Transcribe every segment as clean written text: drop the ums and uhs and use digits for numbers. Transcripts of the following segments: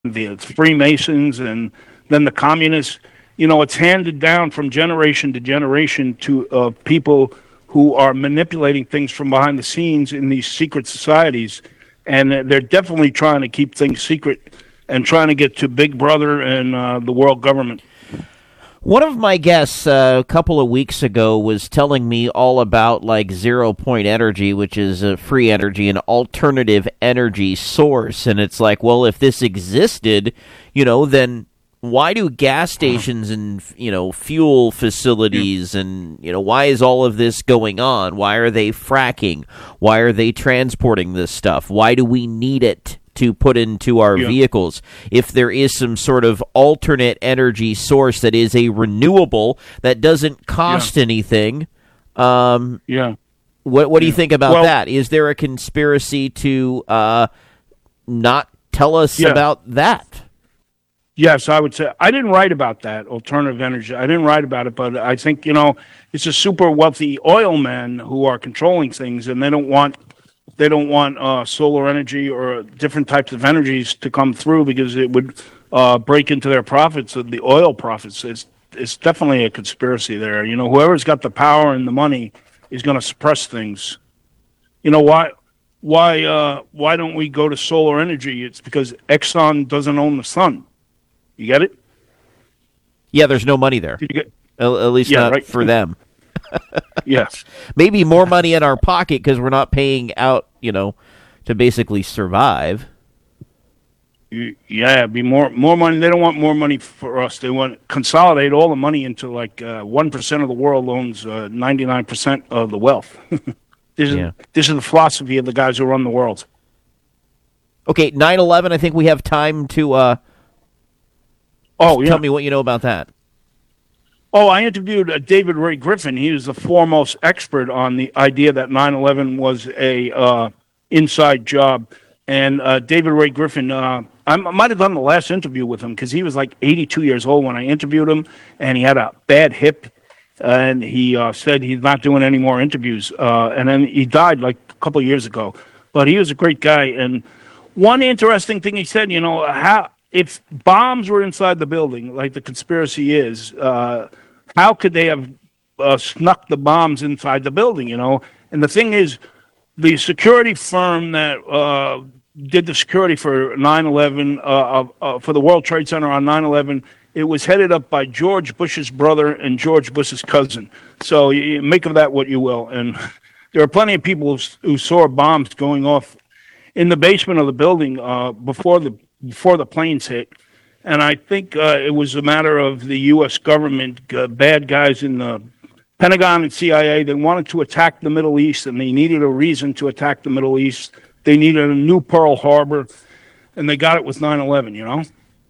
the Freemasons, and then the communists. It's handed down from generation to generation to people who are manipulating things from behind the scenes in these secret societies, and they're definitely trying to keep things secret and trying to get to Big Brother and the world government. One of my guests a couple of weeks ago was telling me all about 0 point energy, which is a free energy, an alternative energy source. And it's like, well, if this existed, then why do gas stations and, fuel facilities and, why is all of this going on? Why are they fracking? Why are they transporting this stuff? Why do we need it to put into our vehicles? If there is some sort of alternate energy source that is a renewable that doesn't cost anything, what do you think about that? Is there a conspiracy to not tell us about that? Yes, I would say. I didn't write about that, alternative energy. I didn't write about it, but I think, it's a super wealthy oil men who are controlling things, and they don't want solar energy or different types of energies to come through because it would break into their profits, the oil profits. It's definitely a conspiracy there. Whoever's got the power and the money is going to suppress things. Why don't we go to solar energy? It's because Exxon doesn't own the sun. You get it? Yeah, there's no money there. At least not for them. Yes. Maybe more money in our pocket because we're not paying out, to basically survive. Yeah, be more money. They don't want more money for us. They want to consolidate all the money into 1% of the world owns 99% of the wealth. This is the philosophy of the guys who run the world. Okay, 9/11, I think we have time to tell me what you know about that. Oh, I interviewed David Ray Griffin. He was the foremost expert on the idea that 9/11 was a inside job. And David Ray Griffin, I might have done the last interview with him because he was 82 years old when I interviewed him, and he had a bad hip, and he said he's not doing any more interviews. And then he died a couple of years ago. But he was a great guy. And one interesting thing he said, if bombs were inside the building, like the conspiracy is, how could they have snuck the bombs inside the building, And the thing is, the security firm that did the security for 9/11, for the World Trade Center on 9/11, it was headed up by George Bush's brother and George Bush's cousin. So you make of that what you will. And there are plenty of people who saw bombs going off in the basement of the building before the planes hit. And I think it was a matter of the U.S. government, bad guys in the Pentagon and CIA. They wanted to attack the Middle East, and they needed a reason to attack the Middle East. They needed a new Pearl Harbor, and they got it with 9/11,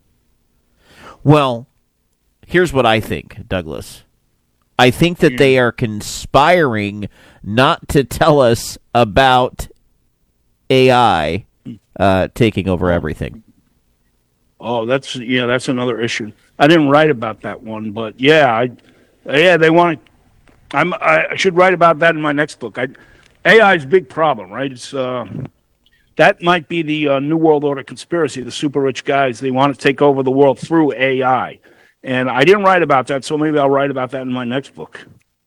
Well, here's what I think, Douglas. I think that they are conspiring not to tell us about AI taking over everything. Oh, that's another issue. I didn't write about that one, but they want to. I should write about that in my next book. AI is a big problem, right? It's that might be the New World Order conspiracy. The super rich guys, they want to take over the world through AI, and I didn't write about that, so maybe I'll write about that in my next book.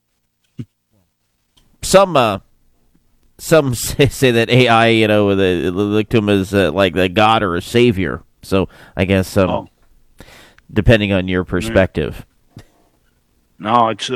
Some say that AI, they look to him as like a god or a savior. So I guess depending on your perspective. No, it's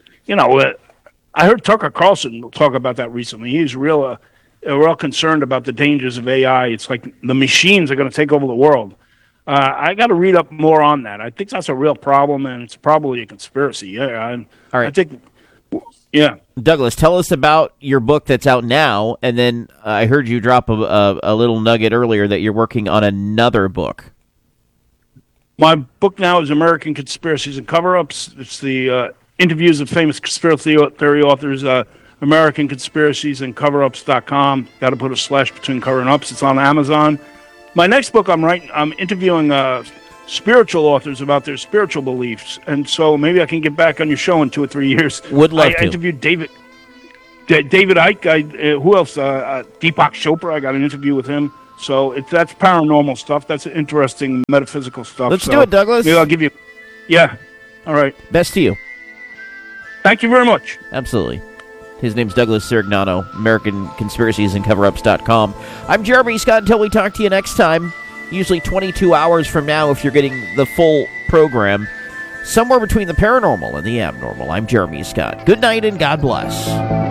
I heard Tucker Carlson talk about that recently. He's real concerned about the dangers of AI. It's like the machines are going to take over the world. I got to read up more on that. I think that's a real problem, and it's probably a conspiracy. Yeah, all right. I think. Yeah, Douglas, tell us about your book that's out now, and then I heard you drop a little nugget earlier that you're working on another book. My book now is American Conspiracies and Cover-Ups. It's the interviews of famous conspiracy theory authors, American Conspiracies and Cover-Ups.com. Got to put a slash between cover and ups. It's on Amazon. My next book I'm interviewing spiritual authors about their spiritual beliefs, and so maybe I can get back on your show in 2 or 3 years. Would love to. I interviewed David Icke. Who else? Deepak Chopra. I got an interview with him. So that's paranormal stuff. That's interesting metaphysical stuff. Let's do it, Douglas. Maybe I'll give you. Yeah. All right. Best to you. Thank you very much. Absolutely. His name's Douglas Sirignano, AmericanConspiraciesAndCoverups.com. I'm Jeremy Scott. Until we talk to you next time, usually 22 hours from now if you're getting the full program, somewhere between the paranormal and the abnormal. I'm Jeremy Scott. Good night and God bless.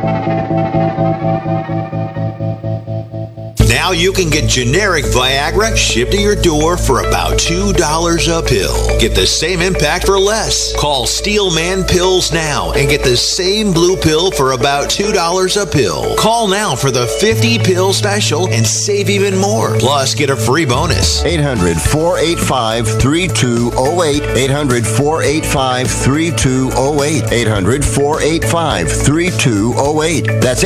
Now you can get generic Viagra shipped to your door for about $2 a pill. Get the same impact for less. Call Steelman Pills now and get the same blue pill for about $2 a pill. Call now for the 50-pill special and save even more. Plus, get a free bonus. 800-485-3208. 800-485-3208. 800-485-3208. That's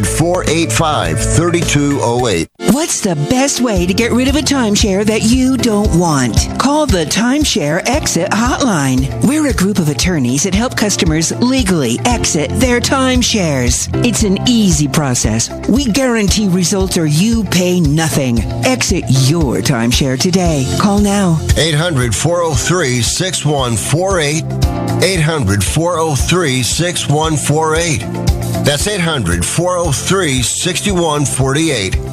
800-485-3208. What's the best way to get rid of a timeshare that you don't want? Call the Timeshare Exit Hotline. We're a group of attorneys that help customers legally exit their timeshares. It's an easy process. We guarantee results or you pay nothing. Exit your timeshare today. Call now. 800-403-6148. 800-403-6148. That's 800-403-6148.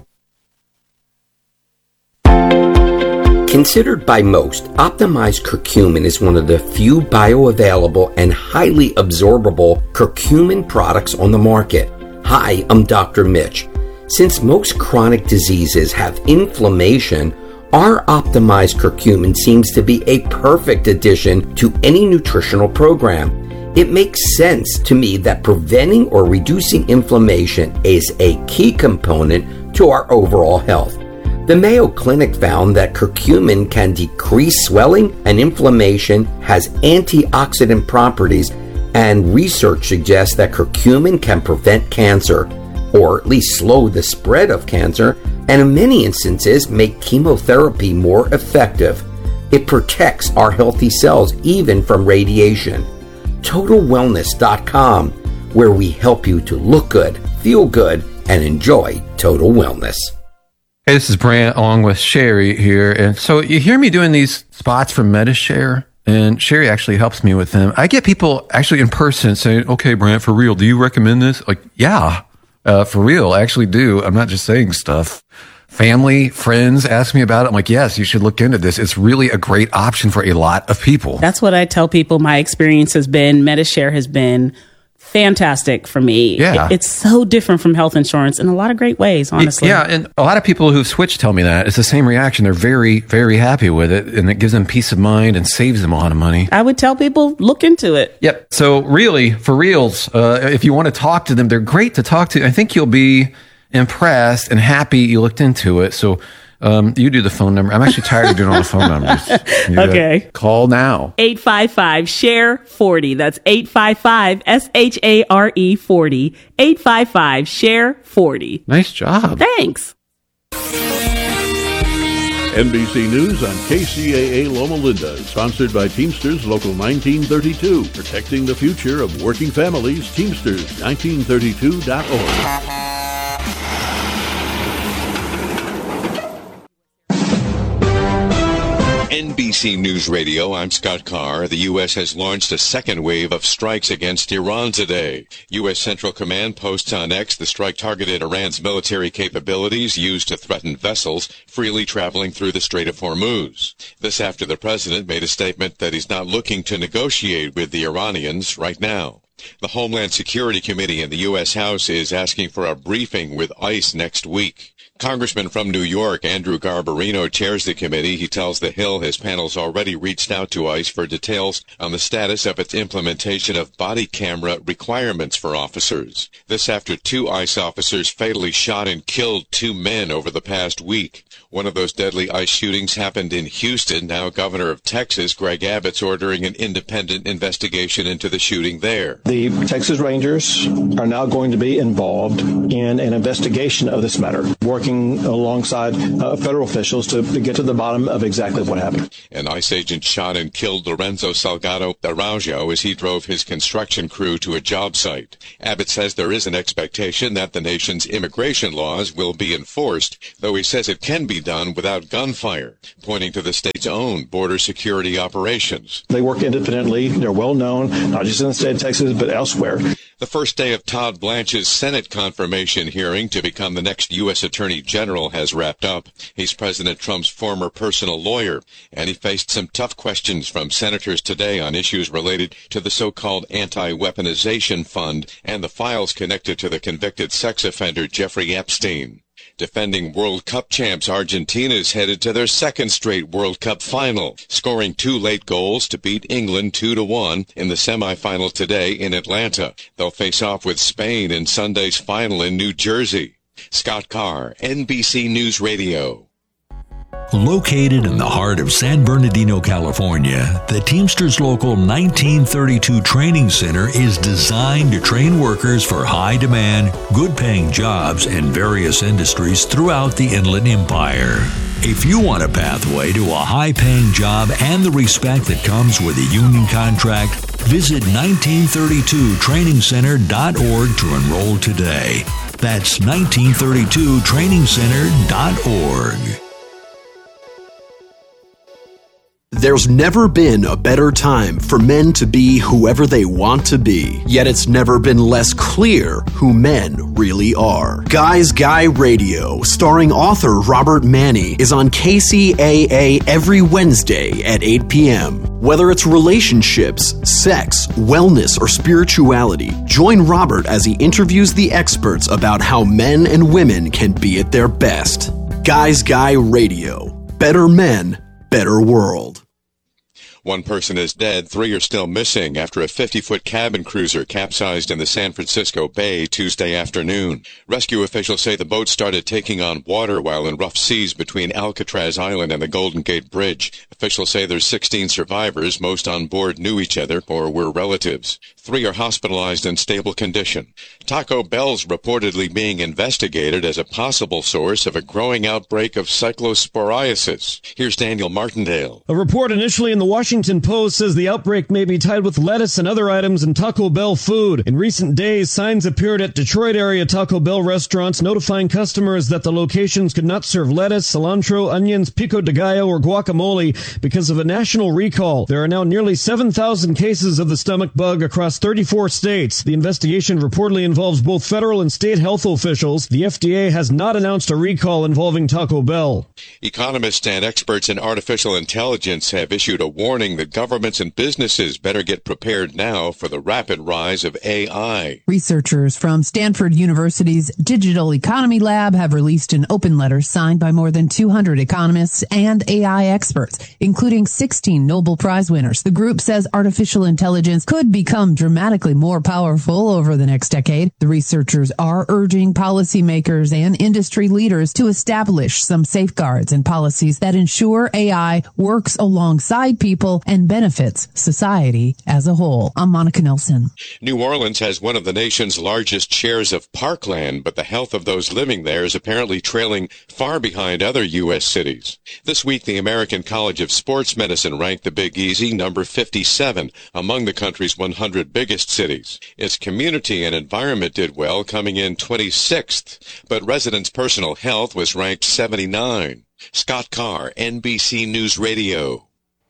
Considered by most, optimized curcumin is one of the few bioavailable and highly absorbable curcumin products on the market. Hi, I'm Dr. Mitch. Since most chronic diseases have inflammation, our optimized curcumin seems to be a perfect addition to any nutritional program. It makes sense to me that preventing or reducing inflammation is a key component to our overall health. The Mayo Clinic found that curcumin can decrease swelling and inflammation, has antioxidant properties, and research suggests that curcumin can prevent cancer, or at least slow the spread of cancer, and in many instances make chemotherapy more effective. It protects our healthy cells even from radiation. TotalWellness.com, where we help you to look good, feel good, and enjoy total wellness. Hey, this is Brant along with Sherry here. And so you hear me doing these spots for MediShare, and Sherry actually helps me with them. I get people actually in person saying, okay, Brant, for real, do you recommend this? Like, yeah, for real, I actually do. I'm not just saying stuff. Family, friends ask me about it. I'm like, yes, you should look into this. It's really a great option for a lot of people. That's what I tell people. My experience has been, MediShare has been fantastic for me. Yeah. It's so different from health insurance in a lot of great ways, honestly. Yeah, and a lot of people who've switched tell me that. It's the same reaction. They're very, very happy with it, and it gives them peace of mind and saves them a lot of money. I would tell people, look into it. Yep. So really, for reals, if you want to talk to them, they're great to talk to. I think you'll be impressed and happy you looked into it. So you do the phone number. I'm actually tired of doing all the phone numbers. Okay. Call now. 855-SHARE-40. That's 855-SHARE 40. 855-SHARE-40. Nice job. Thanks. NBC News on KCAA Loma Linda, sponsored by Teamsters Local 1932, protecting the future of working families. Teamsters1932.org. NBC News Radio, I'm Scott Carr. The U.S. has launched a second wave of strikes against Iran today. U.S. Central Command posts on X the strike targeted Iran's military capabilities used to threaten vessels freely traveling through the Strait of Hormuz. This after the president made a statement that he's not looking to negotiate with the Iranians right now. The Homeland Security Committee in the U.S. House is asking for a briefing with ICE next week. Congressman from New York, Andrew Garbarino, chairs the committee. He tells The Hill his panel's already reached out to ICE for details on the status of its implementation of body camera requirements for officers. This after 2 ICE officers fatally shot and killed 2 men over the past week. One of those deadly ICE shootings happened in Houston. Now Governor of Texas, Greg Abbott's ordering an independent investigation into the shooting there. The Texas Rangers are now going to be involved in an investigation of this matter, working working alongside federal officials to get to the bottom of exactly what happened. An ICE agent shot and killed Lorenzo Salgado Araujo as he drove his construction crew to a job site. Abbott says there is an expectation that the nation's immigration laws will be enforced, though he says it can be done without gunfire, pointing to the state's own border security operations. They work independently. They're well known, not just in the state of Texas, but elsewhere. The first day of Todd Blanche's Senate confirmation hearing to become the next U.S. Attorney General has wrapped up. He's President Trump's former personal lawyer, and he faced some tough questions from senators today on issues related to the so-called anti-weaponization fund and the files connected to the convicted sex offender Jeffrey Epstein. Defending World Cup champs Argentina is headed to their second straight World Cup final, scoring 2 late goals to beat England 2-1 in the semifinal today in Atlanta. They'll face off with Spain in Sunday's final in New Jersey. Scott Carr, NBC News Radio. Located in the heart of San Bernardino, California, the Teamsters Local 1932 Training Center is designed to train workers for high-demand, good-paying jobs in various industries throughout the Inland Empire. If you want a pathway to a high-paying job and the respect that comes with a union contract, visit 1932trainingcenter.org to enroll today. That's 1932trainingcenter.org. There's never been a better time for men to be whoever they want to be, yet it's never been less clear who men really are. Guys Guy Radio, starring author Robert Manni, is on KCAA every Wednesday at 8 p.m. Whether it's relationships, sex, wellness, or spirituality, join Robert as he interviews the experts about how men and women can be at their best. Guys Guy Radio. Better men, better world. 1 person is dead, 3 are still missing after a 50-foot cabin cruiser capsized in the San Francisco Bay Tuesday afternoon. Rescue officials say the boat started taking on water while in rough seas between Alcatraz Island and the Golden Gate Bridge. Officials say there's 16 survivors. Most on board knew each other or were relatives. 3 are hospitalized in stable condition. Taco Bell's reportedly being investigated as a possible source of a growing outbreak of cyclosporiasis. Here's Daniel Martindale. A report initially in the Washington Post says the outbreak may be tied with lettuce and other items in Taco Bell food. In recent days, signs appeared at Detroit area Taco Bell restaurants notifying customers that the locations could not serve lettuce, cilantro, onions, pico de gallo, or guacamole because of a national recall. There are now nearly 7,000 cases of the stomach bug across 34 states. The investigation reportedly involves both federal and state health officials. The FDA has not announced a recall involving Taco Bell. Economists and experts in artificial intelligence have issued a warning that governments and businesses better get prepared now for the rapid rise of AI. Researchers from Stanford University's Digital Economy Lab have released an open letter signed by more than 200 economists and AI experts, including 16 Nobel Prize winners. The group says artificial intelligence could become dramatically more powerful over the next decade. The researchers are urging policymakers and industry leaders to establish some safeguards and policies that ensure AI works alongside people and benefits society as a whole. I'm Monica Nelson. New Orleans has one of the nation's largest shares of parkland, but the health of those living there is apparently trailing far behind other U.S. cities. This week, the American College of Sports Medicine ranked the Big Easy number 57 among the country's 100 biggest cities. Its community and environment did well, coming in 26th, but residents' personal health was ranked 79. Scott Carr, NBC News Radio.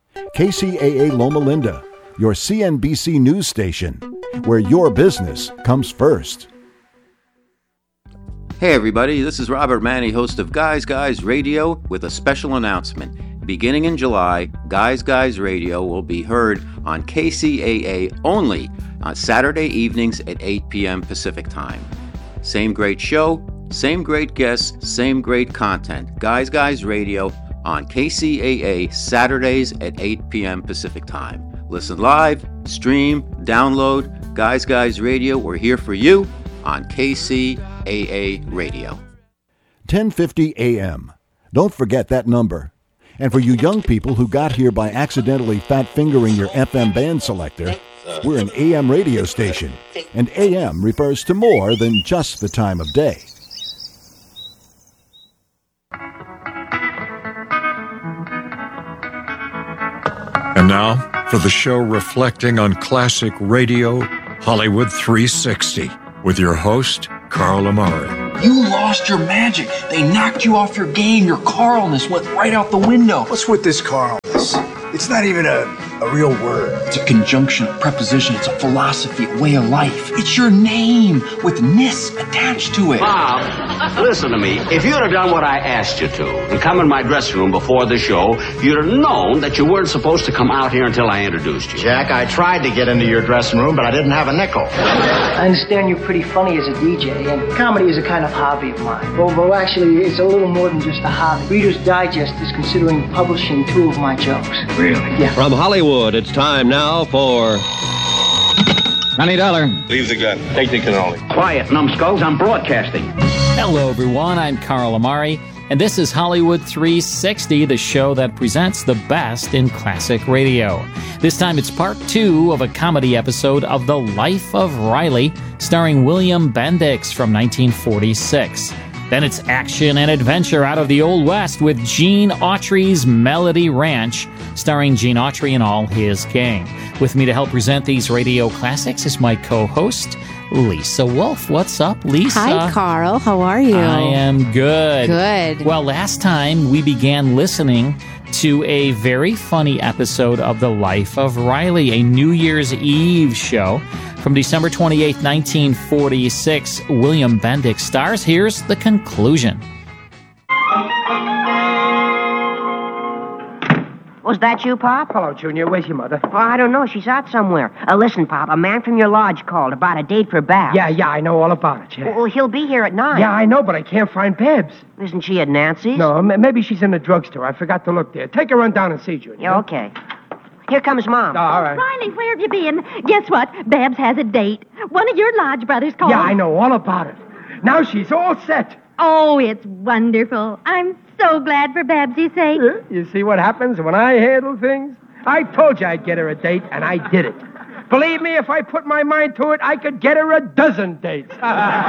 KCAA Loma Linda, your CNBC news station, where your business comes first. Hey everybody, this is Robert Manni, host of Guys Radio, with a special announcement. Beginning in July, Guys Radio will be heard on KCAA only on Saturday evenings at 8 p.m. Pacific Time. Same great show, same great guests, same great content. Guys Radio on KCAA Saturdays at 8 p.m. Pacific Time. Listen live, stream, download. Guys Radio, we're here for you on KCAA Radio. 1050 AM. Don't forget that number. And for you young people who got here by accidentally fat-fingering your FM band selector, we're an AM radio station, and AM refers to more than just the time of day. And now, for the show reflecting on classic radio, Hollywood 360, with your host, Carl Amari. You lost your magic. They knocked you off your game. Your Carlness went right out the window. What's with this Carlness? It's not even a real word. It's a conjunction, a preposition. It's a philosophy, a way of life. It's your name with ness attached to it. Bob, listen to me. If you'd have done what I asked you to and come in my dressing room before the show, you'd have known that you weren't supposed to come out here until I introduced you. Jack, I tried to get into your dressing room, but I didn't have a nickel. I understand you're pretty funny as a DJ, and comedy is a kind of hobby of mine. Well, actually, it's a little more than just a hobby. Reader's Digest is considering publishing 2 of my jokes. Really? Yeah. From Hollywood, it's time now for... $20. Leave the gun. Take the cannoli. Quiet, numbskulls. I'm broadcasting. Hello, everyone. I'm Carl Amari, and this is Hollywood 360, the show that presents the best in classic radio. This time it's part 2 of a comedy episode of The Life of Riley, starring William Bendix from 1946. Then it's action and adventure out of the Old West with Gene Autry's Melody Ranch, starring Gene Autry and all his gang. With me to help present these radio classics is my co-host, Lisa Wolf. What's up, Lisa? Hi, Carl. How are you? I am good. Good. Well, last time we began listening to a very funny episode of The Life of Riley, a New Year's Eve show from December 28, 1946. William Bendix stars. Here's the conclusion. Was that you, Pop? Hello, Junior. Where's your mother? Oh, I don't know. She's out somewhere. Listen, Pop, a man from your lodge called about a date for Babs. Yeah, I know all about it, yeah. Well, he'll be here at 9. Yeah, I know, but I can't find Babs. Isn't she at Nancy's? No, maybe she's in the drugstore. I forgot to look there. Take her on down and see, Junior. Yeah, okay. Here comes Mom. Oh, all right. Riley, where have you been? Guess what? Babs has a date. One of your lodge brothers called. Yeah, I know all about it. Now she's all set. Oh, it's wonderful. I'm so glad for Babsy's sake. You see what happens when I handle things? I told you I'd get her a date, and I did it. Believe me, if I put my mind to it, I could get her a dozen dates. When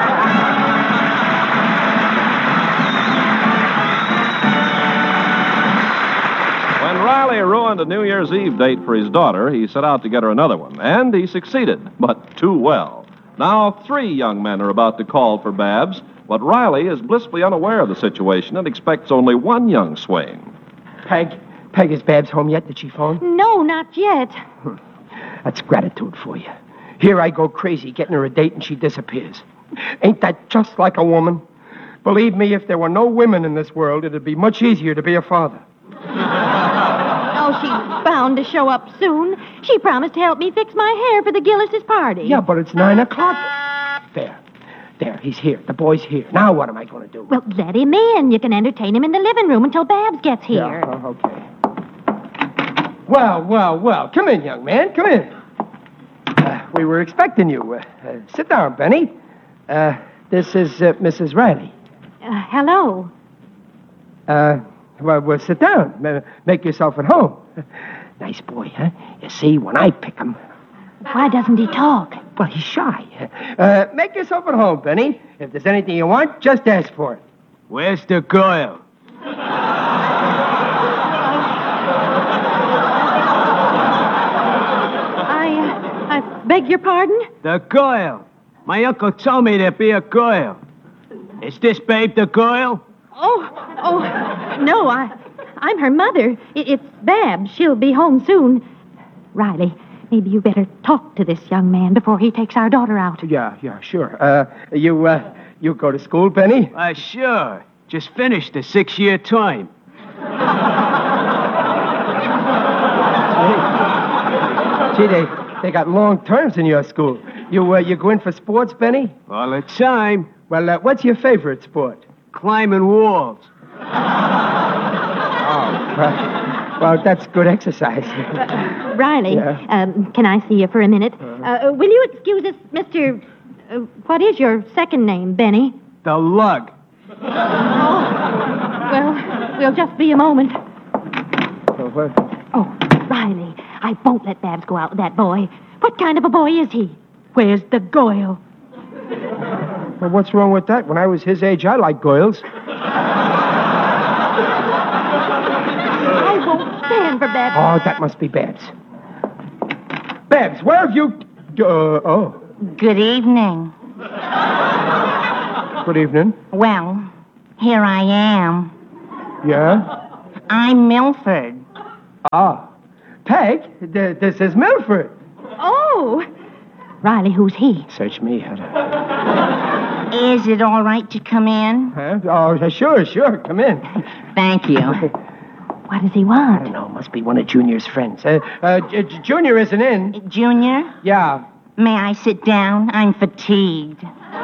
Riley ruined a New Year's Eve date for his daughter, he set out to get her another one, and he succeeded, but too well. Now 3 young men are about to call for Babs, but Riley is blissfully unaware of the situation and expects only one young swain. Peg, is Babs home yet? Did she phone? No, not yet. That's gratitude for you. Here I go crazy getting her a date and she disappears. Ain't that just like a woman? Believe me, if there were no women in this world, it'd be much easier to be a father. Oh, she's bound to show up soon. She promised to help me fix my hair for the Gillis' party. Yeah, but it's 9 o'clock. There, he's here. The boy's here. Now what am I going to do? Well, let him in. You can entertain him in the living room until Babs gets here. Yeah, okay. Well. Come in, young man. Come in. We were expecting you. Sit down, Benny. This is Mrs. Riley. Hello. Well, sit down. Make yourself at home. Nice boy, huh? You see, when I pick him... Why doesn't he talk? Well, he's shy. Make yourself at home, Benny. If there's anything you want, just ask for it. Where's the girl? I beg your pardon? The girl. My uncle told me there'd be a girl. Is this babe the girl? Oh, no, I'm her mother. It's Babs. She'll be home soon. Riley, maybe you better talk to this young man before he takes our daughter out. Yeah, sure. You go to school, Benny? Sure. Just finished the 6-year term. Gee, they got long terms in your school. You go in for sports, Benny? All the time. Well, what's your favorite sport? Climbing walls. Well, that's good exercise. Riley, Yeah? Can I see you for a minute? Will you excuse us, Mr. What is your second name, Benny? The lug. Well, we'll just be a moment. Oh, Riley, I won't let Babs go out with that boy. What kind of a boy is he? Where's the goyle? Well, what's wrong with that? When I was his age, I liked goyles. I won't stand looking for Babs. Oh, that must be Babs. Babs, where have you... Good evening. Good evening. Well, here I am. Yeah? I'm Milford. Ah. Peg, this is Milford. Oh. Riley, who's he? Search me out. Is it all right to come in? Huh? Oh, sure. Come in. Thank you. What does he want? I don't know. Must be one of Junior's friends. Junior isn't in. Junior? Yeah. May I sit down? I'm fatigued.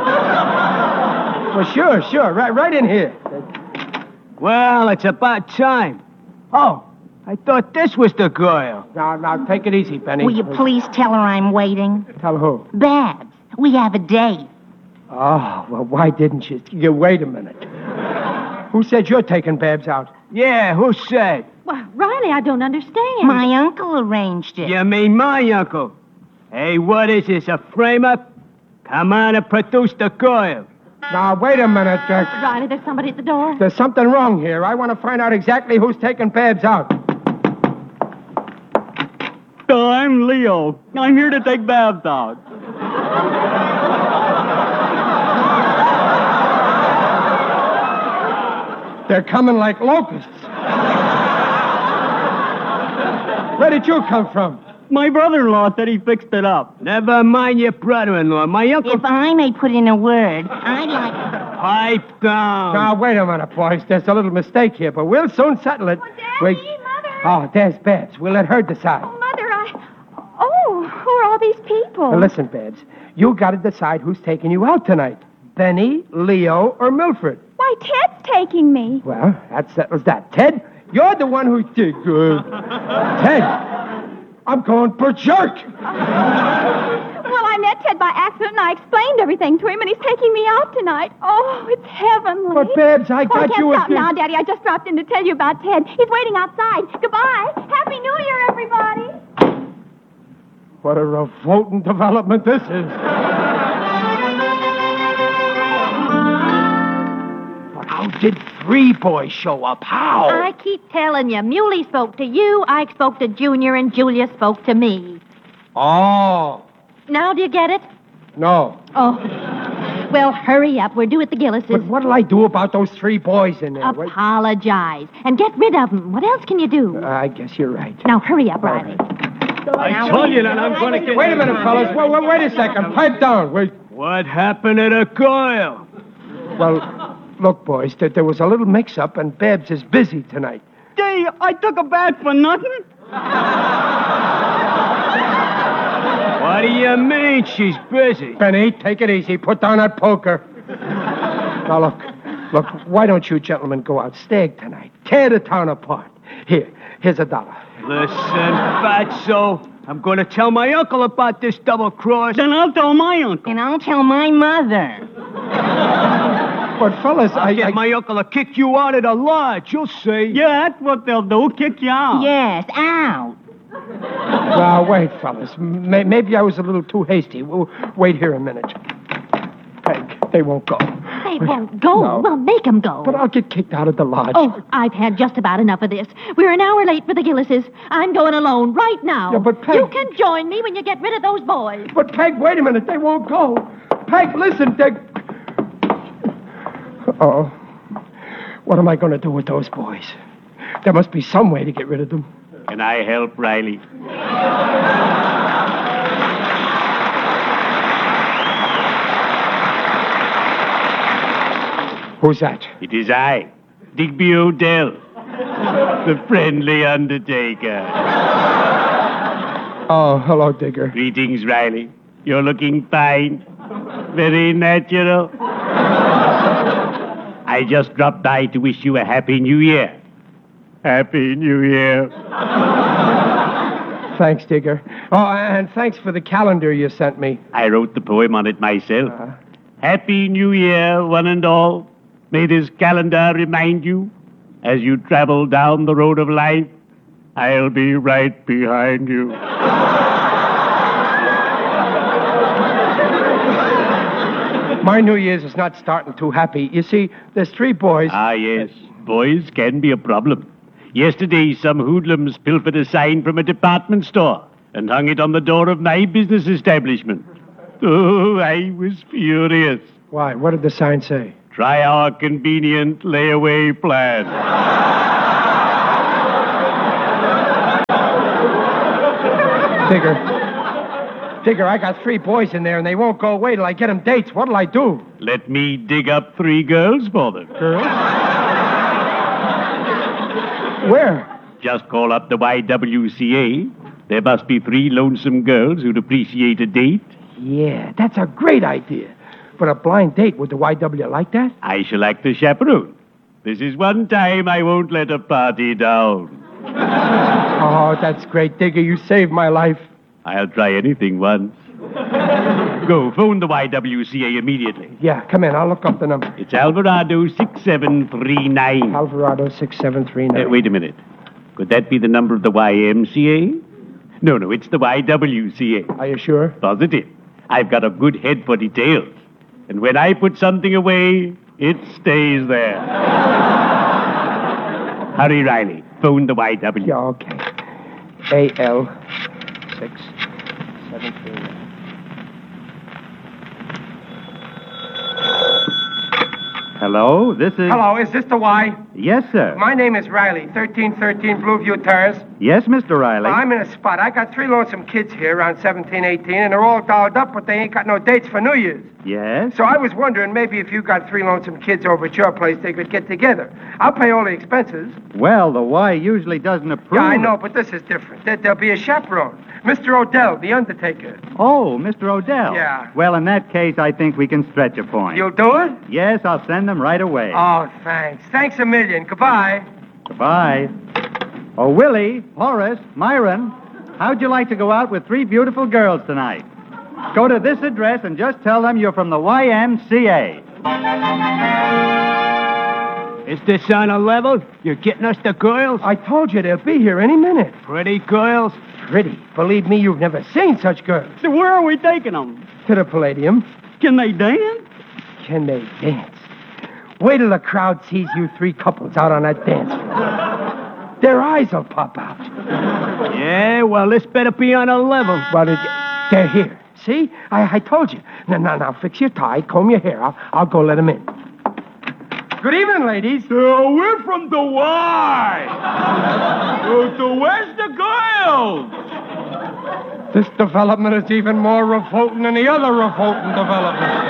Well, sure. Right in here. Well, it's about time. Oh, I thought this was the girl. Now, take it easy, Benny. Will you please tell her I'm waiting? Tell who? Babs. We have a date. Oh, well, why didn't you? Wait a minute. Who said you're taking Babs out? Yeah, who said? Well, Riley, I don't understand. My uncle arranged it. You mean my uncle? Hey, what is this, a frame-up? Come on and produce the girl. Now, wait a minute, Riley, there's somebody at the door. There's something wrong here. I want to find out exactly who's taking Babs out. I'm Leo. I'm here to take Babs out. They're coming like locusts. Where did you come from? My brother-in-law said he fixed it up. Never mind your brother-in-law. My uncle... If I may put in a word, I'd like... Pipe down. Now, wait a minute, boys. There's a little mistake here, but we'll soon settle it. Daddy, Mother. Oh, there's Babs. We'll let her decide. Oh, Mother, who are all these people? Now, listen, Babs. You got to decide who's taking you out tonight. Benny, Leo, or Milford. Why, Ted's taking me. Well, that settles that. Ted, you're the one who did good. Ted, I'm going per jerk. Well, I met Ted by accident, and I explained everything to him, and he's taking me out tonight. Oh, it's heavenly. But, Babs, I got you... I can't stop now, Daddy. I just dropped in to tell you about Ted. He's waiting outside. Goodbye. Happy New Year, everybody. What a revolting development this is. How did 3 boys show up? How? I keep telling you. Muley spoke to you, I spoke to Junior, and Julia spoke to me. Oh. Now do you get it? No. Oh. Well, hurry up. We're due at the Gillises. But what'll I do about those 3 boys in there? Apologize. And get rid of them. What else can you do? I guess you're right. Now, hurry up, Riley. I told you that I'm going to get... Wait a minute, fellas. Wait a second. Pipe down. Wait. What happened to the girl? Well, look, boys, there was a little mix-up, and Babs is busy tonight. Gee, I took a bath for nothing? What do you mean she's busy? Benny, take it easy. Put down that poker. Now, look, why don't you gentlemen go out stag tonight? Tear the town apart. Here's $1. Listen, fatso, I'm going to tell my uncle about this double cross. Then I'll tell my uncle. And I'll tell my mother. But, fellas, I'll get my uncle to kick you out of the lodge, you'll see. Yeah, that's what they'll do, kick you out. Yes, out. Now, wait, fellas. Maybe I was a little too hasty. Wait here a minute. Peg, they won't go. They won't go? No. Well, make them go. But I'll get kicked out of the lodge. Oh, I've had just about enough of this. We're an hour late for the Gillises. I'm going alone right now. Yeah, but Peg... You can join me when you get rid of those boys. But, Peg, wait a minute. They won't go. Peg, listen, they... Uh-oh. What am I going to do with those boys? There must be some way to get rid of them. Can I help, Riley? Who's that? It is I, Digby O'Dell, the friendly undertaker. Oh, hello, Digger. Greetings, Riley. You're looking fine. Very natural. I just dropped by to wish you a Happy New Year. Happy New Year. Thanks, Digger. Oh, and thanks for the calendar you sent me. I wrote the poem on it myself. Happy New Year, one and all. May this calendar remind you, as you travel down the road of life, I'll be right behind you. My New Year's is not starting too happy. You see, there's 3 boys... Ah, yes. Boys can be a problem. Yesterday, some hoodlums pilfered a sign from a department store and hung it on the door of my business establishment. Oh, I was furious. Why? What did the sign say? Try our convenient layaway plan. Digger, I got 3 boys in there, and they won't go away till I get them dates. What'll I do? Let me dig up 3 girls for them. Girls? Where? Just call up the YWCA. There must be 3 lonesome girls who'd appreciate a date. Yeah, that's a great idea. But a blind date, would the YW like that? I shall act the chaperone. This is one time I won't let a party down. Oh, that's great, Digger. You saved my life. I'll try anything once. Go, phone the YWCA immediately. Yeah, come in. I'll look up the number. It's Alvarado 6739. Alvarado 6739. Wait a minute. Could that be the number of the YMCA? No, it's the YWCA. Are you sure? Positive. I've got a good head for details. And when I put something away, it stays there. Hurry, Riley. Phone the YW. Yeah, okay. AL 6739. Hello, this is... Hello, is this the Y? Yes, sir. My name is Riley, 1313 Blueview Terrace. Yes, Mr. Riley. Well, I'm in a spot. I got 3 lonesome kids here around 17, 18, and they're all dolled up, but they ain't got no dates for New Year's. Yes? So I was wondering maybe if you got 3 lonesome kids over at your place, they could get together. I'll pay all the expenses. Well, the Y usually doesn't approve. Yeah, I know, but this is different. There'll be a chaperone. Mr. Odell, the undertaker. Oh, Mr. Odell. Yeah. Well, in that case, I think we can stretch a point. You'll do it? Yes, I'll send them right away. Oh, thanks. Thanks a million. Goodbye. Goodbye. Oh, Willie, Horace, Myron, how'd you like to go out with 3 beautiful girls tonight? Go to this address and just tell them you're from the YMCA. Is this on a level? You're getting us the girls? I told you they'll be here any minute. Pretty girls? Pretty. Believe me, you've never seen such girls. So where are we taking them? To the Palladium. Can they dance? Can they dance? Wait till the crowd sees you 3 couples out on that dance floor. Their eyes will pop out. Yeah, well, this better be on a level. Well, they're here. See? I told you. Now, fix your tie, comb your hair. I'll go let them in. Good evening, ladies. We're from the Y. So where's the girls? This development is even more revolting than the other revolting development.